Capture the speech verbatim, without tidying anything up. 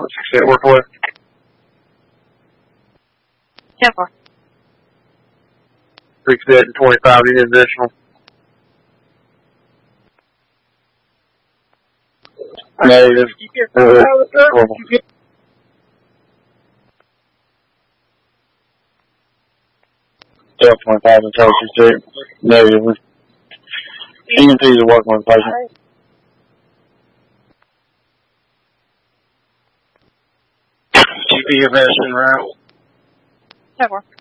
six eight work away. ten four. Three cadet and twenty-five, need additional. Negative. Uh, Delta twenty-five and Charlie six eight. Negative. E M Ts are working with the patient. G P F S en route. ten four.